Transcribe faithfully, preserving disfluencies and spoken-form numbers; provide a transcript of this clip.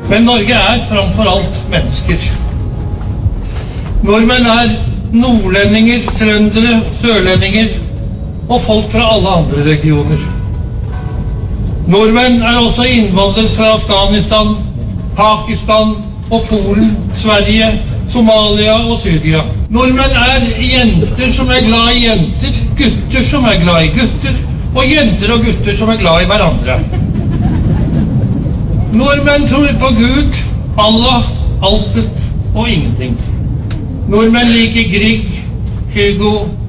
Men Norge er framfor alt mennesker. Nordmenn er nordlendinger, trøndere, sørlendinger og folk fra alle andre regioner. Nordmenn er også innvandret fra Afghanistan, Pakistan og Polen, Sverige, Somalia og Syria. Nordmenn er jenter som er glad i jenter, gutter som er glad i gutter, og jenter og gutter som er glad i hverandre. Nordmenn tror på Gud, Allah, altet og ingenting. Nordmenn liker Grieg, Hugo